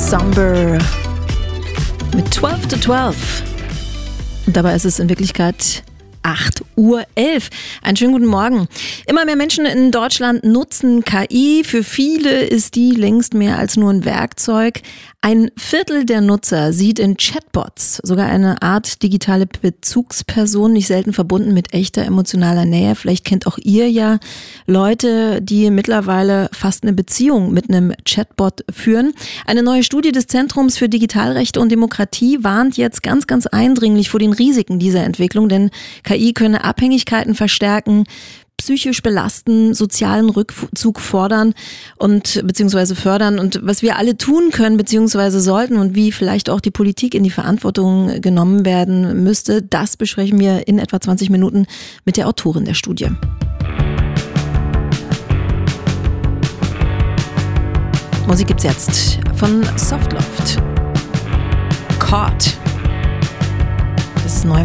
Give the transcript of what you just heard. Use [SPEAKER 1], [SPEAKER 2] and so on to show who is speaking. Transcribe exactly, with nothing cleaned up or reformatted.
[SPEAKER 1] Somber mit zwölf to zwölf. Und dabei ist es in Wirklichkeit acht Uhr elf. Einen schönen guten Morgen. Immer mehr Menschen in Deutschland nutzen K I. Für viele ist die längst mehr als nur ein Werkzeug. Ein Viertel der Nutzer sieht in Chatbots sogar eine Art digitale Bezugsperson, nicht selten verbunden mit echter emotionaler Nähe. Vielleicht kennt auch ihr ja Leute, die mittlerweile fast eine Beziehung mit einem Chatbot führen. Eine neue Studie des Zentrums für Digitalrechte und Demokratie warnt jetzt ganz, ganz eindringlich vor den Risiken dieser Entwicklung, denn K I könne Abhängigkeiten verstärken, psychisch belasten, sozialen Rückzug fordern und beziehungsweise fördern. Und was wir alle tun können beziehungsweise sollten und wie vielleicht auch die Politik in die Verantwortung genommen werden müsste, das besprechen wir in etwa zwanzig Minuten mit der Autorin der Studie. Musik gibt's jetzt von Softloft. Caught. Das ist neu.